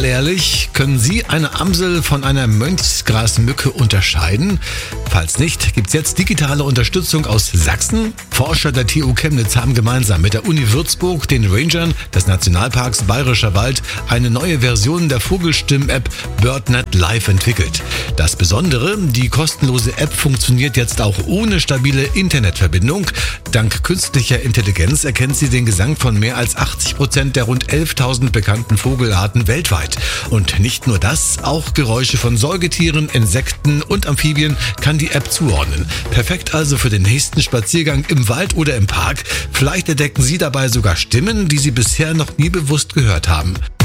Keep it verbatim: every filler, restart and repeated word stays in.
Mal ehrlich, können Sie eine Amsel von einer Mönchsgrasmücke unterscheiden? Falls nicht, gibt's jetzt digitale Unterstützung aus Sachsen. Forscher der T U Chemnitz haben gemeinsam mit der Uni Würzburg, den Rangern des Nationalparks Bayerischer Wald, eine neue Version der Vogelstimmen-App BirdNet Live entwickelt. Das Besondere, die kostenlose App funktioniert jetzt auch ohne stabile Internetverbindung. Dank künstlicher Intelligenz erkennt sie den Gesang von mehr als achtzig Prozent der rund elftausend bekannten Vogelarten weltweit. Und nicht nur das, auch Geräusche von Säugetieren, Insekten und Amphibien kann die App zuordnen. Perfekt also für den nächsten Spaziergang im Wald oder im Park. Vielleicht entdecken Sie dabei sogar Stimmen, die Sie bisher noch nie bewusst gehört haben.